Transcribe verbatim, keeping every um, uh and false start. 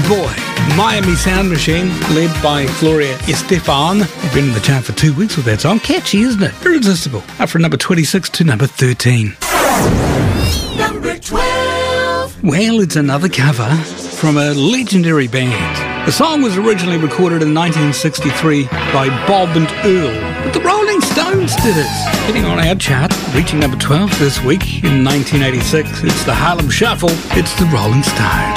Boy, Miami Sound Machine, led by Gloria Estefan. They've been in the chart for two weeks with that song. Catchy, isn't it? Irresistible. Up from number twenty-six to number thirteen. Number twelve. Well, it's another cover from a legendary band. The song was originally recorded in nineteen sixty-three by Bob and Earl, but the Rolling Stones did it. Getting on our chart, reaching number twelve this week in nineteen eighty-six. It's the Harlem Shuffle. It's the Rolling Stones.